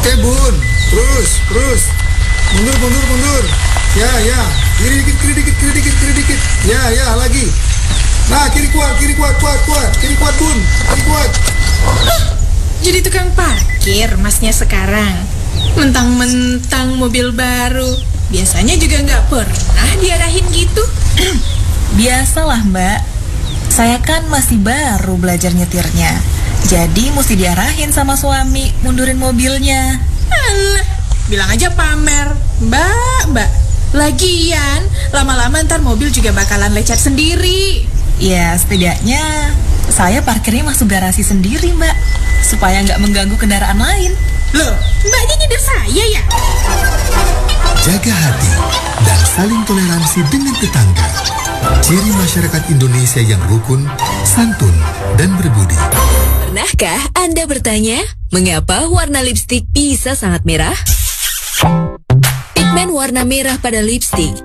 Oke bun, terus. Mundur. Ya. Kiri dikit. Ya, lagi. Nah, kiri kuat. Kiri kuat bun, kiri kuat. Jadi tukang parkir masnya sekarang. Mentang-mentang mobil baru. Biasanya juga nggak pernah diarahin gitu. Biasalah mbak, saya kan masih baru belajar nyetirnya. Jadi mesti diarahin sama suami mundurin mobilnya. Alah, bilang aja pamer. Mbak. Lagian, lama-lama ntar mobil juga bakalan lecet sendiri. Ya setidaknya saya parkirnya masuk garasi sendiri mbak, supaya nggak mengganggu kendaraan lain. Loh, mbaknya nyindir saya ya? Jaga hati dan saling toleransi dengan tetangga. Ciri masyarakat Indonesia yang rukun, santun, dan berbudi. Pernahkah Anda bertanya, mengapa warna lipstik bisa sangat merah? Pigmen warna merah pada lipstik